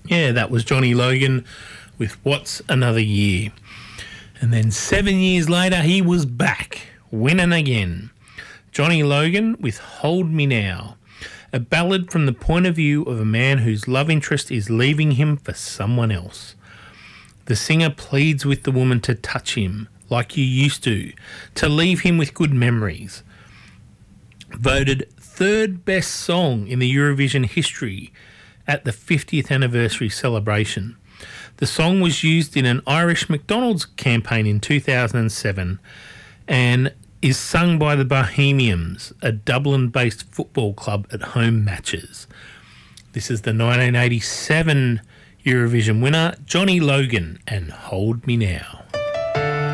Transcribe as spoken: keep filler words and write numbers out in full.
Yeah, that was Johnny Logan with What's Another Year. And then seven years later, he was back, winning again. Johnny Logan with Hold Me Now, a ballad from the point of view of a man whose love interest is leaving him for someone else. The singer pleads with the woman to touch him like you used to, to leave him with good memories. Voted third best song in the Eurovision history at the fiftieth anniversary celebration. The song was used in an Irish McDonald's campaign in two thousand seven and is sung by the Bohemians, a Dublin-based football club at home matches. This is the nineteen eighty-seven Eurovision winner, Johnny Logan, and Hold Me Now.